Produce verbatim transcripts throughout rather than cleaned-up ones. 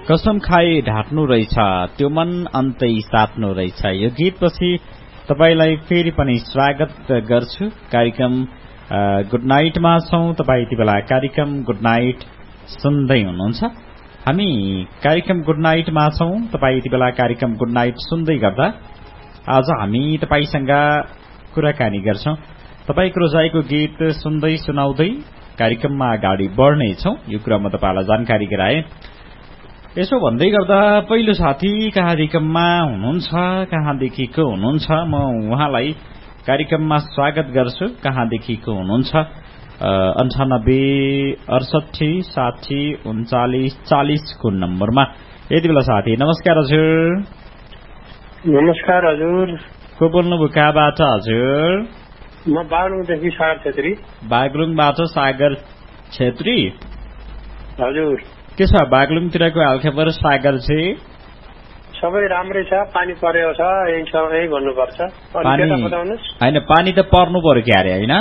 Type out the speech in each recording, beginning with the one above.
कसम खाए ढाट्नु रहेछ त्यो मन अन्तै साट्नु रहेछ। यो गीतपछि तपाईलाई फेरि पनि स्वागत गर्छु कार्यक्रम गुड नाइटमा छौं। तपाई यति बेला कार्यक्रम गुड नाइट सुन्दै हुनुहुन्छ। हामी कार्यक्रम गुड नाइटमा छौं। तपाई यति बेला कार्यक्रम गुड नाइट सुन्दै गर्दा आज हामी तपाईसँग कुराकानी गर्छौं। तपाईको रोजाइको गीत सुन्दै सुनाउँदै कार्यक्रममा अगाडि बढ्नेछौं। यो कुरा म तपाईलाई जानकारी गराए। यसो भन्दै गर्दा पहिलो साथी कार्यक्रममा हुनुहुन्छ, कहाँदेखिको हुनुहुन्छ म उहाँलाई कार्यक्रममा स्वागत गर्छु। कहाँदेखिको हुनुहुन्छ? अन्ठानब्बे अडसठी साठी उन्चालिस चालिस को नम्बरमा यति बेला साथी। नमस्कार हजुर। नमस्कार हजुर। को बोल्नुभयो, कहाँबाट हजुर? म बागलुङदेखि सागर छेत्री। बागलुङबाट सागर छेत्री हजुर। के छ बागलुङतिरको हालखबर सागर चाहिँ? सबै राम्रै छ, पानी परेको छ, यही छ, यही भन्नुपर्छ। होइन पानी त पर्नु पर्यो क्या अरे होइन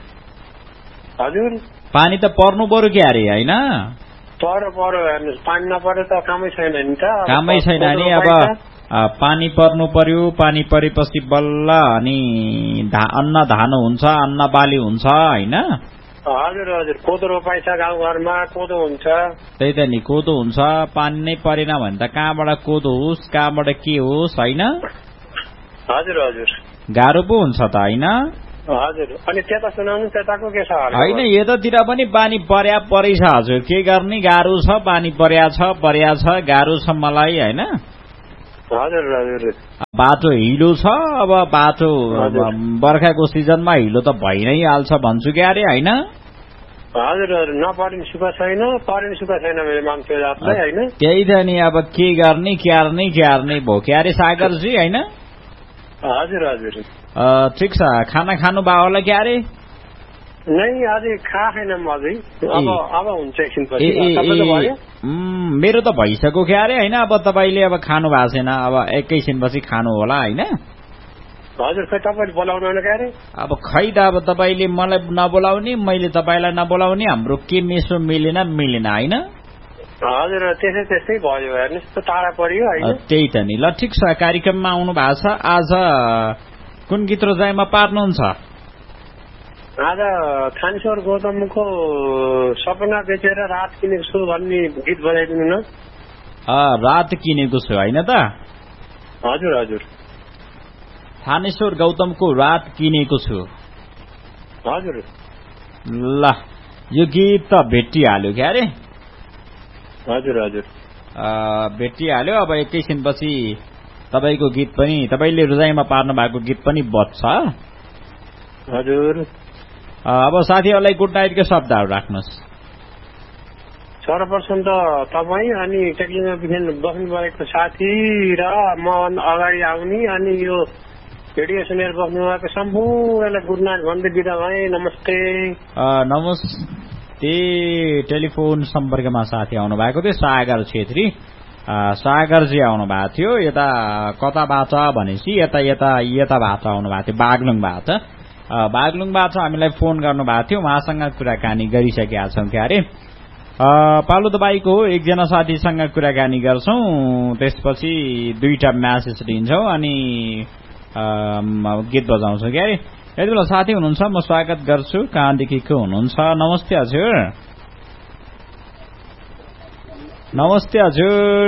हजुर? पानी त पर्नु पर्यो क्या अरे होइन? पर्यो पर्यो हेर्नुहोस्, पानी नपरे त कामै छैन नि त। कामै छैन नि। अब पानी पर्नु पर्यो, पानी परेपछि बल्ल अनि अन्न धान हुन्छ, अन्न बाली हुन्छ होइन? हजुर हजुर। कोदो रोपाइ छ गाउँघरमा, कोदो हुन्छ। त्यही त नि, कोदो हुन्छ। पानी नै परेन भने त कहाँबाट कोदो होस्, कहाँबाट के होस् होइन? हजुर हजुर। गाह्रो पो हुन्छ त होइन? हजुर। अनि त्यता सुनाउनु, त्यताको के छ? होइन यतातिर पनि पानी पर्या परै छ हजुर। के गर्ने, गाह्रो छ, पानी पर्या छ पर्या छ, गाह्रो छ मलाई होइन? हजुर हजुर। बाटो हिलो छ। अब बाटो बर्खाको सिजनमा हिलो त भइ नै हाल्छ भन्छु क्या अरे होइन? हजुर हजुर। नपरिन सुख छैन, परिन सुख छैन मेरो मान्छे जातलाई होइन? त्यही त नि। अब के गर्ने, क्यार्ने क्यार्ने भयो क्या अरे सागरजी होइन? हजुर हजुर। ठिक छ। खाना खानु भयो होला क्या अरे? नै अझै खा छैन म अझै। अब अब हुन्छ एकछिनपछि। मेरो त भइसक्यो क्या अरे होइन? अब तपाईले अब खानु भएको छैन, अब एकैछिनपछि खानु होला होइन? हजुर। खै तपाईले बोलाउनु क्या अरे? अब खै त अब तपाईले मलाई नबोलाउने, मैले तपाईलाई नबोलाउने, हाम्रो के मेसो मिलेन मिलेन होइन? हजुर। त्यसै त्यस्तै भयो हेर्नुहोस् त, टाढा परियो होइन? त्यही त नि। ल ठिक छ, कार्यक्रममा आउनु भएको छ। आज कुन गीत रोजाइमा पार्नुहुन्छ? आज थानेश्वर गौतमको सपना बेचेर रात किनेको छु भन्ने गीत बजाइदिनु न। रात किनेको छु होइन त? हजुर हजुर। थानेश्वर गौतमको रात किनेको छु। हजुर। ल यो गीत त भेटिहाल्यो क्या अरे? हजुर हजुर। भेटिहाल्यो। अब एकैछिनपछि तपाईँको गीत पनि, तपाईँले रोजाइमा पार्नु भएको गीत पनि बज्छ। हजुर। अब साथीहरूलाई गुड नाइटको शब्दहरू राख्नुहोस्। सर्वप्रथम त तपाईँ, अनि टेक्निकल बिहान बस्नु भएको साथी र म अगाडि आउने, अनि यो रेडियो सुनेर बस्नु भएको सम्पूर्णलाई गुड नाइट भन्दै बिदा भएँ। नमस्ते। नमस्ते। टेलिफोन सम्पर्कमा साथी आउनु भएको थियो सागर छेत्री। सागरजी आउनु भएको थियो। यता कताबाट भनेपछि यता यता यताबाट आउनु भएको थियो, बागलुङबाट। बागलुङबाट हामीलाई फोन गर्नु भएको थियो। उहाँसँग कुराकानी गरिसकेका छौँ क्या अरे? पालो तपाईँको एकजना साथीसँग कुराकानी गर्छौँ, त्यसपछि दुईटा म्यासेज दिन्छौँ अनि गीत बजाउँछौँ क्या अरे? यति बेला साथी हुनुहुन्छ, म स्वागत गर्छु। कहाँदेखिको हुनुहुन्छ? नमस्ते हजुर। नमस्ते हजुर।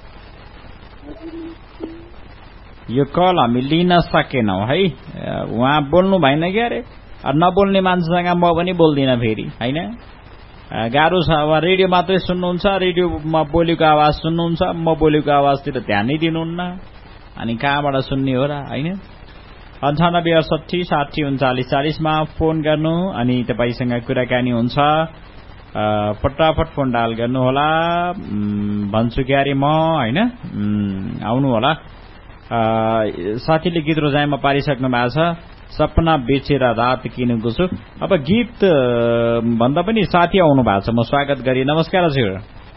यो कल हामी लिन सकेनौँ है। उहाँ बोल्नु भएन क्या अरे? नबोल्ने मान्छेसँग म पनि बोल्दिनँ फेरि होइन? गाह्रो छ। अब रेडियो मात्रै सुन्नुहुन्छ, रेडियोमा बोलेको आवाज सुन्नुहुन्छ, म बोलेको आवाजतिर ध्यानै दिनुहुन्न, अनि कहाँबाट सुन्ने हो र होइन? अन्ठानब्बे अडसठी साठी उन्चालिस चालिसमा फोन गर्नु अनि तपाईँसँग कुराकानी हुन्छ। फटाफट फोन डायल गर्नुहोला भन्छु क्या अरे म होइन? आउनु होला। साथीले गीत रोजाइमा पारिसक्नु भएको छ। सपना बेचेर रात किनेको छु। अब गीत भन्दा पनि साथी आउनु भएको छ, म स्वागत गरेँ। नमस्कार हजुर।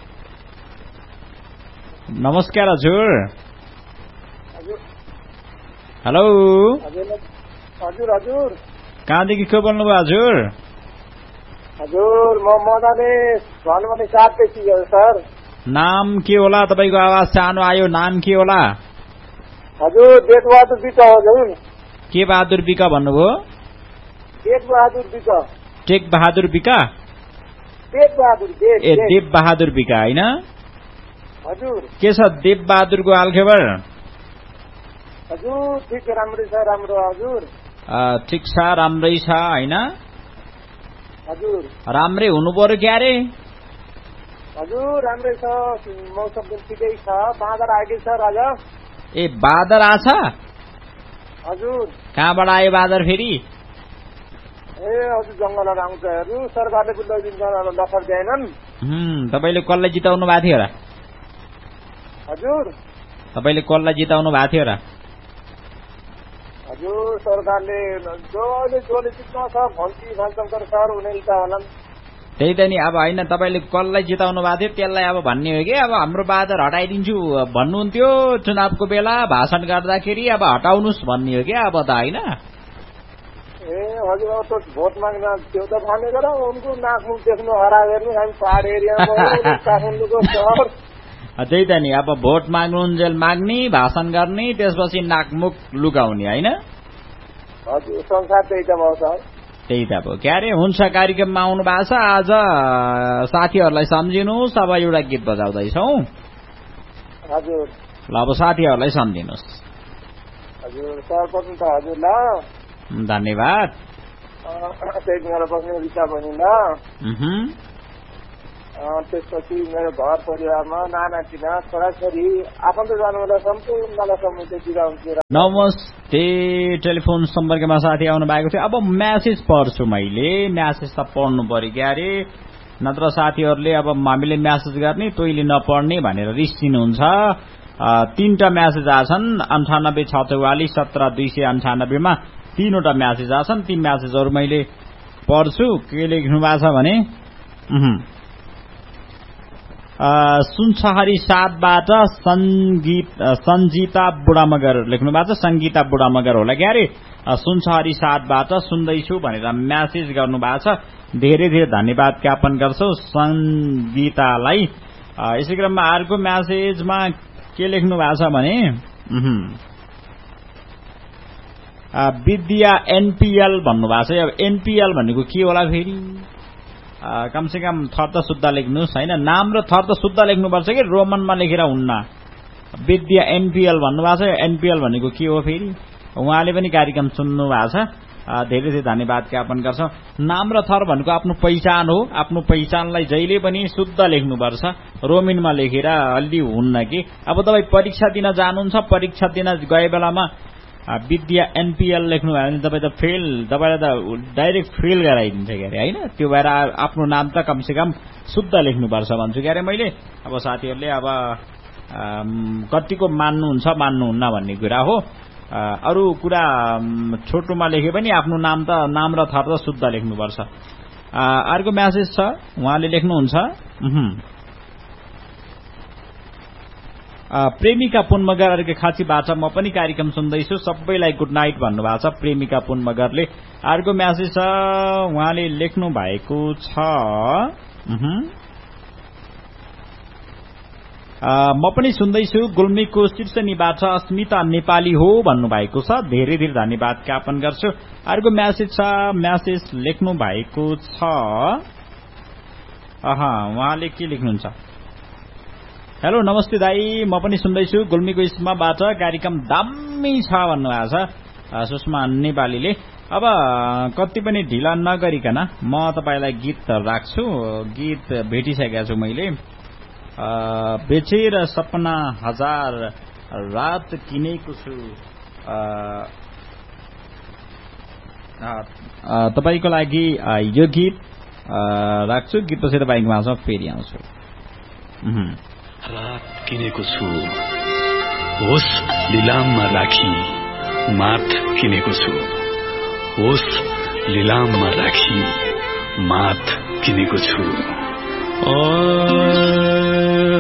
नमस्कार हजुर। हेलो हजुर हजुर। कहाँदेखि को बोल्नुभयो हजुर? हजुर म मदने भन्नुपर्ने साथदेखि सर। नाम के होला? तपाईँको आवाज सानो आयो। नाम के होला? हजुर टेकबहादुर विक हजुर। के बहादुर विक भन्नुभयो? टेकबहादुर विक। टेकबहादुर विक? टेकबहादुर ए देव बहादुर विक होइन? हजुर। के छ देव बहादुरको हालखबर? हजुर ठिक राम्रै छ। राम्रो हजुर। ठिक छ राम्रै छ होइन? हजुर। राम्रै हुनु पर्यो क्यारे? हजुर राम्रै छ। मौसम पनि ठिकै छ। बाँदर आएकै छ राजा। ए बादर आछ? हजुर। कहाँबाट आयो बादर फेरि? ए हजुर जङ्गलबाट आउँछ। हजुर सरकारले पनि लैदिन्छ लफर दिएनन्। तपाईँले कसलाई जिताउनु भएको थियो र? हजुर तपाईँले कसलाई जिताउनु भएको थियो र? हजुर सरकारले जसले जसले जित्न छ भन्टी भान्चङ्कर सर उनीहरू त होलान्। त्यही त नि अब होइन तपाईँले कसलाई जिताउनु भएको थियो त्यसलाई अब भन्ने हो कि अब हाम्रो बादर हटाइदिन्छु भन्नुहुन्थ्यो चुनावको बेला भाषण गर्दाखेरि। अब हटाउनुहोस् भन्ने हो क्या अब त होइन? ए हजुर अब त भोट माग्न त्यो त भनेको र उनको नाकमुख देख्नु हरा हेर्नु। हामी पहाड एरियामा काठमाडौँको सहर। त्यही त नि अब भोट माग्नुन्जेल माग्ने भाषण गर्ने त्यसपछि नाकमुख लुकाउने होइन? हजुर संसार त्यही त भयो सर। त्यही त भयो क्यारे। हुन्छ कार्यक्रममा आउनु भएको छ आज। साथीहरूलाई सम्झिनुहोस्। अब एउटा गीत बजाउँदैछौ। हजुर ल अब साथीहरूलाई सम्झिनुहोस्। हजुर सर्वप्रथम त हजुरलाई धन्यवाद। त्यही मेरो बस्ने रिसा बहिनीलाई। त्यसपछि मेरो घर परिवारमा नाना टिना छोराछोरी आफन्त जानुहुँदा सम्पूर्णलाई समेत बिदा हुन्छु। नमस्ते। टेलिफोन सम्पर्कमा साथी आउनु भएको थियो। अब म्यासेज पढ्छु मैले। म्यासेज त पढ्नु पर्यो क्यारे नत्र साथीहरूले अब हामीले म्यासेज गर्ने तैँले नपढ्ने भनेर रिसिनुहुन्छ। तीनटा म्यासेज आछन् अन्ठानब्बे छ चौवालिस सत्र दुई सय अन्ठानब्बेमा तीनवटा म्यासेज आछन्। ती म्यासेजहरू मैले पढ्छु। के लेख्नु भएको छ भने सुनसहरी सातबाट सङ्गीत सञ्जिता बुढामगर लेख्नु भएको छ। सङ्गीता बुढामगर होला क्यारे। सुनसहरी सातबाट सुन्दैछु भनेर म्यासेज गर्नु भएको छ। धेरै धेरै धन्यवाद ज्ञापन गर्छौ सङ्गीतालाई। यसै क्रममा अर्को म्यासेजमा के लेख्नु भएको छ भने विद्या एनपीएल भन्नुभएको छ। अब एनपीएल भनेको के होला फेरि? कमसे कम थर त शुद्ध लेख्नुहोस् होइन? नाम र थर त शुद्ध लेख्नुपर्छ कि रोमनमा लेखेर हुन्न। विद्या एनपीएल भन्नुभएको छ। एनपीएल भनेको के हो फेरि? उहाँले पनि कार्यक्रम सुन्नु भएको छ। धेरै धेरै धन्यवाद ज्ञापन गर्छ। नाम र थर भनेको आफ्नो पहिचान हो। आफ्नो पहिचानलाई जहिले पनि शुद्ध लेख्नुपर्छ। रोमिनमा लेखेर अलि हुन्न कि। अब तपाईँ परीक्षा दिन जानुहुन्छ। परीक्षा दिन गए बेलामा विद्या एनपीएल लेख्नुभयो भने तपाईँ त फेल तपाईँलाई त डाइरेक्ट फेल गराइदिन्छ क्यारे होइन? त्यो भएर आफ्नो नाम त कमसेकम शुद्ध लेख्नुपर्छ भन्छु क्यारे मैले। अब साथीहरूले अब कतिको मान्नुहुन्छ मान्नुहुन्न भन्ने कुरा हो। अरू कुरा छोटोमा लेखे पनि आफ्नो नाम त नाम र थर त शुद्ध लेख्नुपर्छ। अर्को म्यासेज छ उहाँले लेख्नुहुन्छ प्रेमिका पुन मगर अर्को खाँचीबाट म पनि कार्यक्रम सुन्दैछु सबैलाई गुड नाइट भन्नुभएको छ प्रेमिका पुन मगरले। अर्को म्यासेज छ उहाँले लेख्नु भएको छ म पनि सुन्दैछु गुल्मीको शीर्षनीबाट अस्मिता नेपाली हो भन्नुभएको छ। धेरै धेरै धन्यवाद ज्ञापन गर्छु। अर्को म्यासेज छ म्यासेज लेख्नु भएको छ अहा उहाँले के लेख्नुहुन्छ? हेलो नमस्ते दाई म पनि सुन्दैछु गुल्मीको इस्माबाट कार्यक्रम दामी छ भन्नुभएको छ सुषमा नेपालीले। अब कति पनि ढिला नगरिकन म तपाईलाई गीत राख्छु। गीत भेटिसकेको छु मैले। बेचेर सपना हजार रात किनेको छु तपाईको लागि यो गीत राख्छु। गीतपछि तपाईको माझमा फेरि आउँछु। रात किनेको छु होस लिलाममा राखी माथ किनेको छु होस लिलाममा राखी माथ किनेको छु।